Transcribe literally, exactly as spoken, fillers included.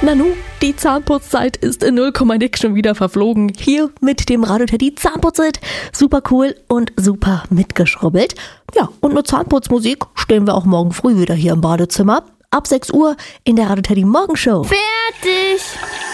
Nanu, die Zahnputzzeit ist in null Komma nix schon wieder verflogen. Hier mit dem Radio Teddy Zahnputzzeit. Super cool und super mitgeschrubbelt. Ja, und mit Zahnputzmusik stehen wir auch morgen früh wieder hier im Badezimmer. Ab sechs Uhr in der Radio Teddy Morgenshow. Fertig!